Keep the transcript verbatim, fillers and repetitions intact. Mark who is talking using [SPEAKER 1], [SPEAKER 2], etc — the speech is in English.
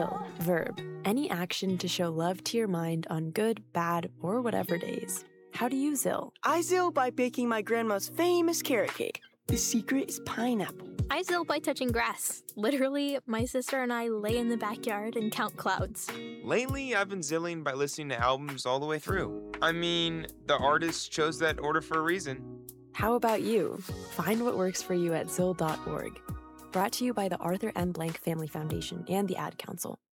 [SPEAKER 1] Zill, verb, any action to show love to your mind on good, bad, or whatever days. How do you Zill?
[SPEAKER 2] I Zill by baking my grandma's famous carrot cake. The secret is pineapple.
[SPEAKER 3] I Zill by touching grass. Literally, my sister and I lay in the backyard and count clouds.
[SPEAKER 4] Lately, I've been Zilling by listening to albums all the way through. I mean, the artist chose that order for a reason.
[SPEAKER 1] How about you? Find what works for you at zill dot org. Brought to you by the Arthur M. Blank Family Foundation and the Ad Council.